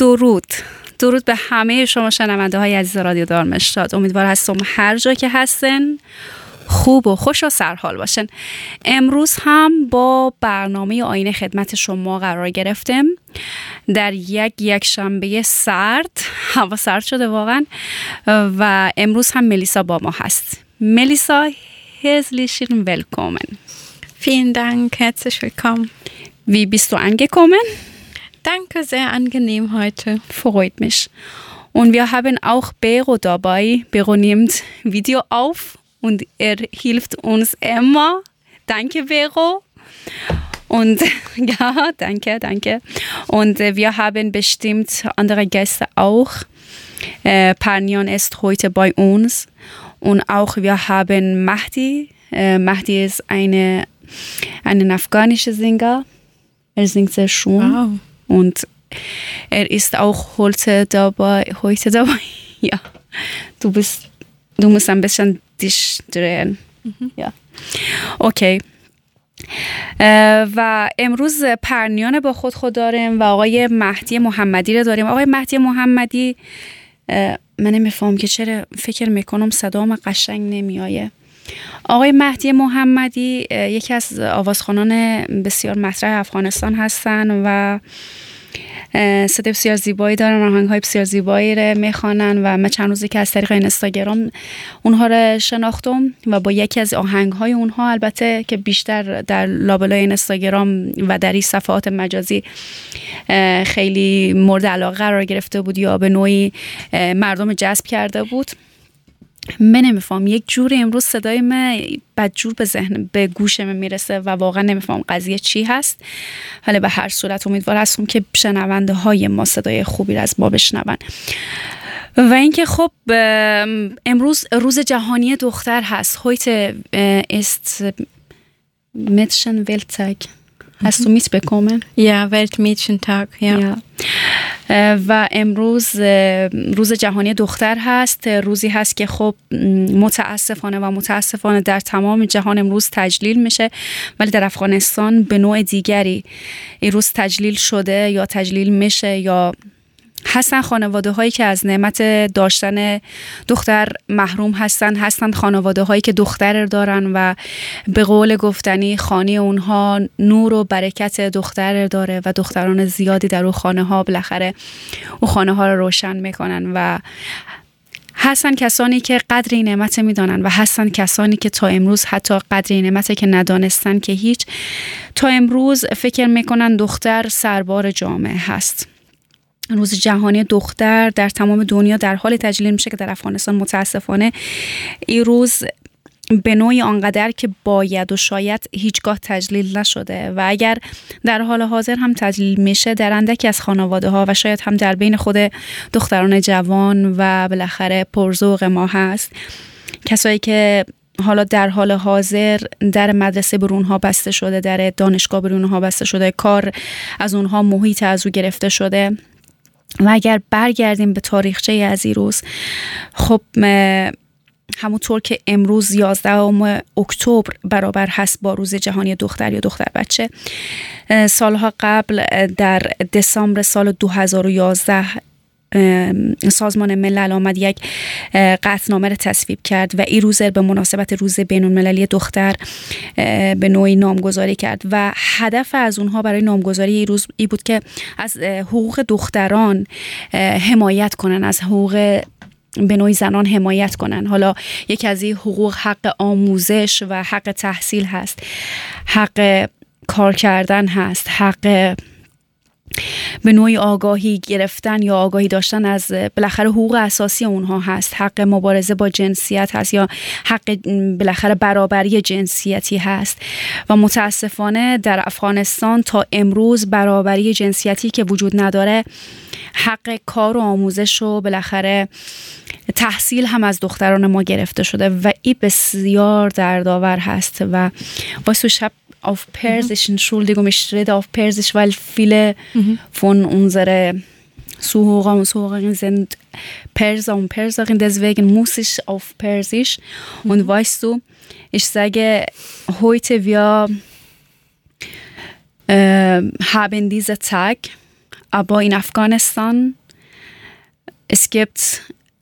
درود به همه شما شنونده های عزیز رادیو دارمشتاد. امیدوار هستم هر جا که هستن خوب و خوش و سرحال باشن. امروز هم با برنامه آینه خدمت شما قرار گرفتم در یک شنبه سرد. هوا سرد شده واقعا و امروز هم ملیسا با ما هست. ملیسا, herzlich willkommen. Vielen Dank, herzlich willkommen. Wie bist du angekommen? Danke, sehr angenehm heute. Freut mich. Und wir haben auch Bero dabei. Bero nimmt Video auf und hilft uns immer. Danke, Bero. Und ja, danke. Und wir haben bestimmt andere Gäste auch. Parnion ist heute bei uns. Und auch wir haben Mahdi. Mahdi ist einen afghanischen Sänger. Er singt sehr schön. Wow. Und er ist auch heute dabei. Ja, du musst ein bisschen dich drehen. Ja. اوکی. و امروز پرنیان با خود داریم و آقای مهدی محمدی رو داریم. آقای مهدی محمدی من نمیفهم که چرا فکر میکنم صدام قشنگ نمیایه. آقای مهدی محمدی یکی از آوازخوانان بسیار مطرح افغانستان هستن و صدای بسیار زیبایی دارن، آهنگ‌های بسیار زیبایی رو میخوانن و من چند روزی که از طریق اینستاگرام اونها رو شناختم و با یکی از آهنگ‌های اونها، البته که بیشتر در لابلای اینستاگرام و در این صفحات مجازی خیلی مورد علاقه قرار گرفته بود یا به نوعی مردم جذب کرده بود، من نمیفهم یک جوری امروز صدای من بدجور به گوش من میرسه و واقعا نمیفهم قضیه چی هست. ولی به هر صورت امیدوار هستم که شنونده های ما صدای خوبی را از ما بشنون. و اینکه خب امروز روز جهانی دختر هست. heute ist Mädchenwelttag. Hast du mitbekommen? Ja, Weltmädchentag, ja. و امروز روز جهانی دختر هست. روزی هست که خب متاسفانه در تمام جهان امروز تجلیل میشه، ولی در افغانستان به نوع دیگری این روز تجلیل شده یا تجلیل میشه یا هستن خانواده هایی که از نعمت داشتن دختر محروم هستن خانواده هایی که دختر دارن و به قول گفتنی خانه اونها نور و برکت دختر داره و دختران زیادی در اون خانه ها بالاخره اون خانه ها رو روشن میکنن و هستن کسانی که قدر این نعمت میدانن و هستن کسانی که تا امروز حتی قدر این نعمت که ندانستن که هیچ، تا امروز فکر میکنن دختر سربار جامعه هست. روز جهانی دختر در تمام دنیا در حال تجلیل میشه که در افغانستان متاسفانه این روز به نوعی آنقدر که باید و شاید هیچگاه تجلیل نشده و اگر در حال حاضر هم تجلیل میشه در اندکی از خانواده ها و شاید هم در بین خود دختران جوان و بالاخره پرذوق ما هست کسایی که حالا در حال حاضر در مدرسه بر اونها بسته شده، در دانشگاه بر اونها بسته شده، کار از اونها محیط از او گرفته شده. و اگر برگردیم به تاریخچه از این روز، خب همونطور که امروز 11 اکتبر برابر هست با روز جهانی دختر یا دختر بچه، سالها قبل در دسامبر سال 2011 سازمان ملل آمد یک قطعنامه را تصویب کرد و این روز به مناسبت روز بین‌المللی دختر به نوعی نامگذاری کرد و هدف از اونها برای نامگذاری این روز این بود که از حقوق دختران حمایت کنن، از حقوق به نوعی زنان حمایت کنن. حالا یکی از این حقوق حق آموزش و حق تحصیل هست، حق کار کردن هست، حق به نوعی آگاهی گرفتن یا آگاهی داشتن از بالاخره حقوق اساسی اونها هست، حق مبارزه با جنسیت هست یا حق بالاخره برابری جنسیتی هست. و متاسفانه در افغانستان تا امروز برابری جنسیتی که وجود نداره، حق کار و آموزش و بالاخره تحصیل هم از دختران ما gerichtet شده و این بسیار دردآور هست. و واسه شب auf Persisch, Entschuldigung, ich rede auf Persisch, weil viele von unseren Zuhörer und Zuhörerinnen sind Perser und Perserinnen, deswegen muss ich auf Persisch. Und weißt du, ich sage, heute wir haben diesen Tag Aber in Afghanistan, es gibt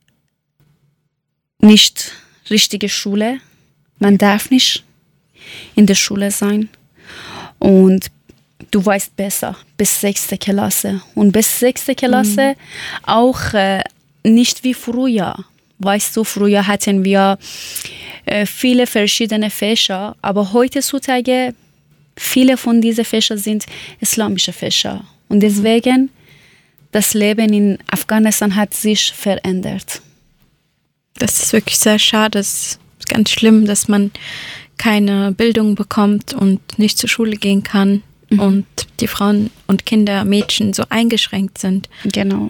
nicht richtige Schule. Man darf nicht in der Schule sein. Und du weißt besser, bis 6. Klasse. Und bis 6. Klasse auch nicht wie früher. Weißt du, früher hatten wir viele verschiedene Fächer, aber heutzutage viele von diesen Fächern sind islamische Fächer. Und deswegen, das Leben in Afghanistan hat sich verändert. Das ist wirklich sehr schade. Es ist ganz schlimm, dass man keine Bildung bekommt und nicht zur Schule gehen kann und die Frauen und Kinder, Mädchen so eingeschränkt sind. Genau.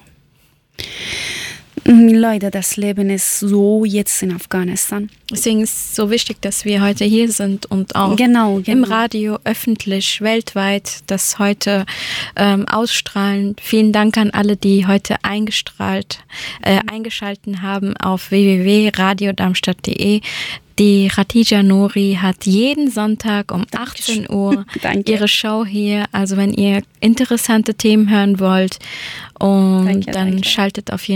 Leider, das Leben ist so jetzt in Afghanistan. Deswegen ist es so wichtig, dass wir heute hier sind und auch im Radio, öffentlich, weltweit, das heute ausstrahlen. Vielen Dank an alle, die heute eingeschaltet haben auf www.radiodarmstadt.de. Die Khatija Nouri hat jeden Sonntag um 18 Uhr ihre Show hier. Also wenn ihr interessante Themen hören wollt, dann schaltet auf jeden Fall